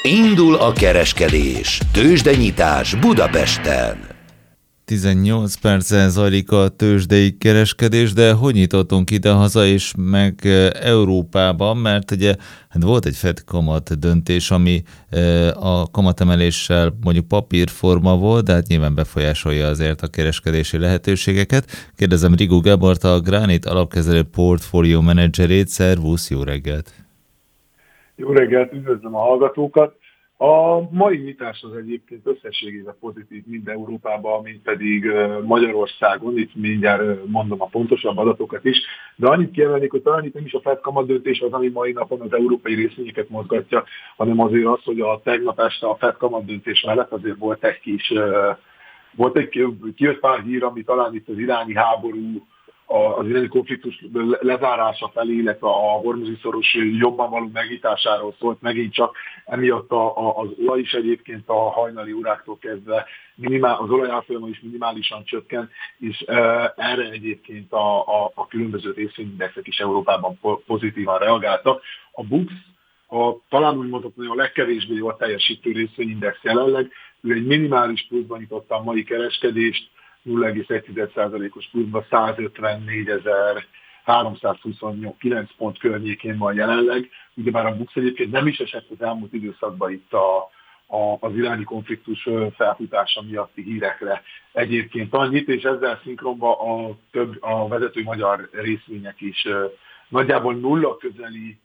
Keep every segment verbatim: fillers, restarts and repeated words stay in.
Indul a kereskedés. Tőzsdenyitás Budapesten. tizennyolc perccel zajlik a tőzsdei kereskedés, de hogy nyitottunk ide haza és meg Európában, mert ugye hát volt egy Fed kamat döntés, ami a kamatemeléssel mondjuk papírforma volt, de hát nyilván befolyásolja azért a kereskedési lehetőségeket. Kérdezem Rigó Gábort, a Granite alapkezelő portfólió menedzserét. Szervusz, jó reggelt! Jó reggelt, üdvözlöm a hallgatókat! A mai nyitás az egyébként összességében pozitív mind Európában, mind pedig Magyarországon, itt mindjárt mondom a pontosabb adatokat is, de annyit kiemelnék, hogy talán itt nem is a Fed kamatdöntés az, ami mai napon az európai részvényeket mozgatja, hanem azért az, hogy a tegnap este a Fed kamatdöntés mellett azért volt egy kis, volt egy, kijött pár hír, ami talán itt az iráni háború, az iráni konfliktus lezárása felé, illetve a hormuzi szoros jobban való megnyitásáról szólt megint csak, emiatt a, a, az olaj is egyébként a hajnali óráktól kezdve minimál, az olajárfolyama is minimálisan csökken, és e, erre egyébként a, a, a különböző részvényindexek is Európában pozitívan reagáltak. A BUX, a, talán úgy mondhatom, hogy a legkevésbé jól teljesítő részvényindex jelenleg, ő egy minimális pluszban nyitotta a mai kereskedést, nulla egész egy százalékos pluszban százötvennégyezerháromszázhuszonkilenc pont környékén van jelenleg. Ugyebár a BUX egyébként nem is esett az elmúlt időszakban itt a, a, az iráni konfliktus felfutása miatti hírekre. Egyébként annyit, és ezzel szinkronban a, több, a vezető magyar részvények is nagyjából nulla közeli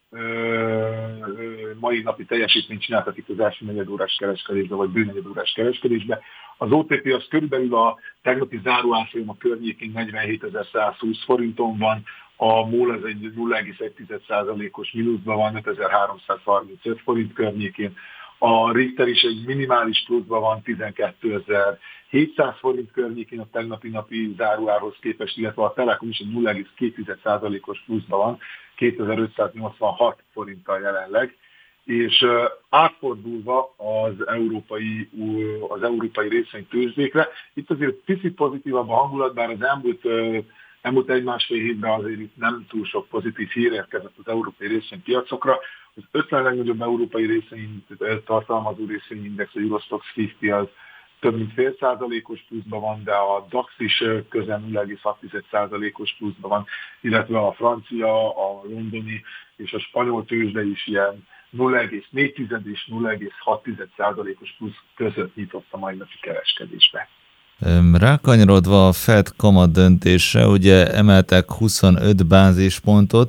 mai napi teljesítményt csináltak itt az első negyedórás kereskedésbe, vagy bőnegyedórás kereskedésbe. Az o té pé az körülbelül a tegnapi záróárfolyam a környékén negyvenhétezer-százhúsz forinton van, a MOL az egy nulla egész egy százalékos mínuszban van, ötezer-háromszázharmincöt forint környékén. A Richter is egy minimális pluszban van, tizenkétezer-hétszáz forint környékén a tegnapi napi záróárhoz képest, illetve a Telekom is egy nulla egész két százalékos pluszban van, kétezer-ötszáznyolcvanhat forinttal jelenleg, és uh, átfordulva az európai, uh, az európai részvénytőzsdékre, itt azért picit pozitívabb a hangulat, bár az elmúlt, uh, elmúlt egy-másfél hétben azért itt nem túl sok pozitív hír érkezett az európai részvénypiacokra. Az ötven legnagyobb európai részvény tartalmazó részvényindex, a Eurostoxx ötven az több mint fél százalékos pluszban van, de a DAX is közel nulla egész hat százalékos pluszban van, illetve a francia, a londoni és a spanyol tőzsde is ilyen nulla egész négy és nulla egész hat százalékos plusz között nyitott a mai napi kereskedésbe. Rákanyarodva a Fed kamat döntésre, ugye emeltek huszonöt bázispontot,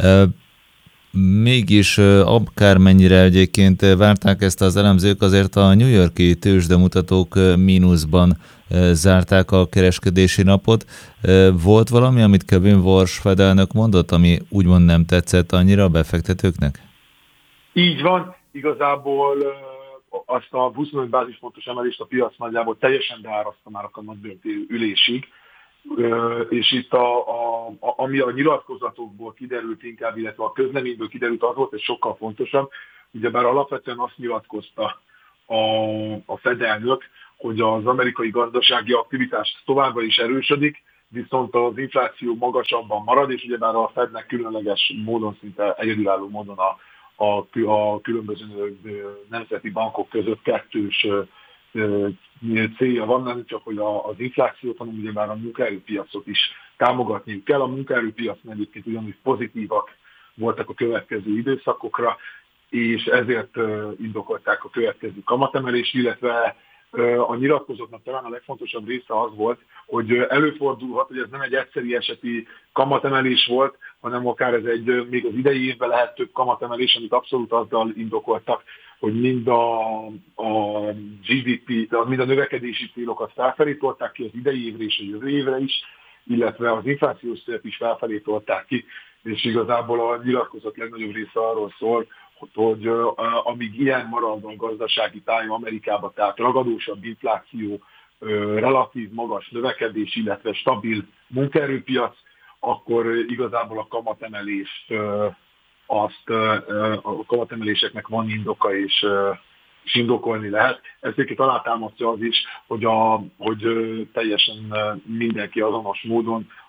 mégis akármennyire egyébként várták ezt az elemzők, azért a New York-i tőzsdemutatók mínuszban zárták a kereskedési napot. Volt valami, amit Kevin Warsh Fed elnök mondott, ami úgymond nem tetszett annyira a befektetőknek? Így van, igazából azt a huszonöt bázispontos emelést a piac nagyjából teljesen beáraszta már a kamatdöntő ülésig, és itt a, a, a, ami a nyilatkozatokból kiderült inkább, illetve a közleményből kiderült, az volt, ez sokkal fontosabb, ugyebár alapvetően azt nyilatkozta a, a Fed elnök, hogy az amerikai gazdasági aktivitás továbbra is erősödik, viszont az infláció magasabban marad, és ugyebár a Fednek különleges módon, szinte egyedülálló módon a, a, a különböző nemzeti bankok között kettős célja van, nem csak hogy az inflációt, hanem ugye már a munkaerőpiacot is támogatniuk kell. A munkaerőpiac egyébként ugyanúgy pozitívak voltak a következő időszakokra, és ezért indokolták a következő kamatemelést, illetve a nyilatkozatnak talán a legfontosabb része az volt, hogy előfordulhat, hogy ez nem egy egyszeri eseti kamatemelés volt, hanem akár ez egy még az idei évben lehet több kamatemelés, amit abszolút azzal indokoltak, hogy mind a, a gé dé pé, mind a növekedési célokat felfelé tolták ki az idei évre és a jövő évre is, illetve az inflációs célt is felfelé tolták ki, és igazából a nyilatkozat legnagyobb része arról szól, hogy uh, amíg ilyen marad a gazdasági táj Amerikában, tehát ragadósabb infláció, uh, relatív magas növekedés, illetve stabil munkaerőpiac, akkor uh, igazából a kamatemelést, uh, azt, uh, a kamatemeléseknek van indoka, és, uh, és indokolni lehet. Ezért alátámasztja az is, hogy, a, hogy uh, teljesen uh, mindenki azonos módon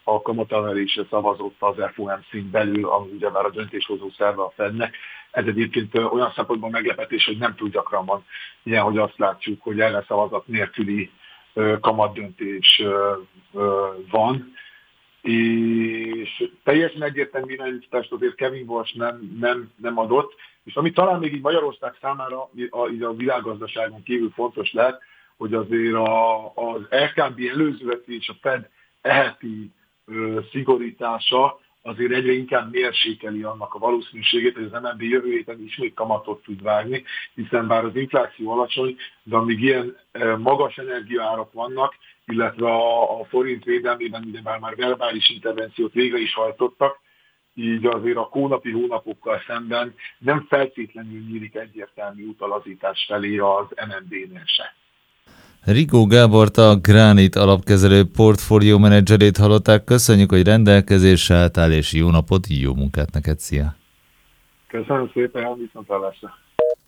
a kamatemelésre szavazott az ef o em cén belül, ami ugye már a döntéshozó szerve a Fednek. Ez egyébként olyan szempontból meglepetés, hogy nem túl gyakran van ilyen, hogy azt látjuk, hogy ellenszavazat nélküli kamatdöntés van. És teljesen egyértelmű irányítást azért Kevin Walsh nem, nem, nem adott, és ami talán még így Magyarország számára a, így a világgazdaságon kívül fontos lehet, hogy azért a, az el ká bé előzőveti és a Fed eheti ö, szigorítása azért egyre inkább mérsékeli annak a valószínűségét, hogy az em en bé jövő héten ismét kamatot tud vágni, hiszen bár az infláció alacsony, de amíg ilyen ö, magas energiaárak vannak, illetve a, a forint védelmében ugye már, már verbális intervenciót végre is hajtottak, így azért a hónapi hónapokkal szemben nem feltétlenül nyílik egyértelmű utalazítás felé az em en bé-nél se. Rigó Gábort, a Granite alapkezelő portfólió menedzserét hallották. Köszönjük, hogy rendelkezésre álltál, és jó napot, jó munkát neked, szia! Köszönöm szépen, viszontlátásra!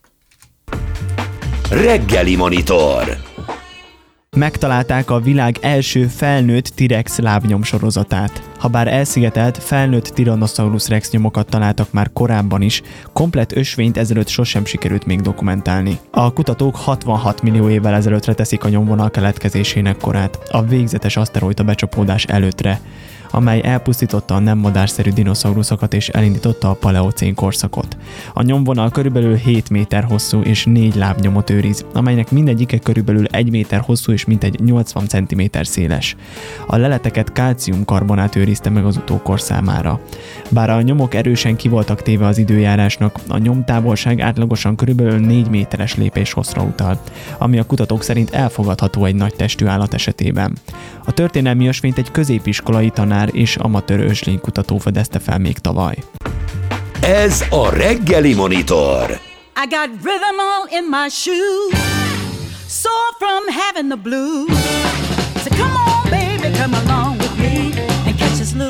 Reggeli Monitor. Megtalálták a világ első felnőtt T-rex lábnyomsorozatát. Habár elszigetelt, felnőtt Tyrannosaurus rex nyomokat találtak már korábban is, komplett ösvényt ezelőtt sosem sikerült még dokumentálni. A kutatók hatvanhat millió évvel ezelőttre teszik a nyomvonal keletkezésének korát, a végzetes aszteroida becsapódás előttre, amely elpusztította a nem madárszerű dinoszauruszokat és elindította a paleocén korszakot. A nyomvonal körülbelül hét méter hosszú és négy lábnyomot őriz, amelynek mindegyike körülbelül egy méter hosszú és mintegy nyolcvan centiméter széles. A leleteket kálciumkarbonát őrizte meg az utókor számára. Bár a nyomok erősen ki voltak téve az időjárásnak, a nyomtávolság átlagosan körülbelül négy méteres lépéshosszra utal, ami a kutatók szerint elfogadható egy nagy testű állat esetében. A történelmi ösvényt egy középiskolai tanár és amatőr őslénykutató fedezte fel még tavaly. Ez a Reggeli Monitor. I got rhythm all in my shoes, sore from having the blues. So come on.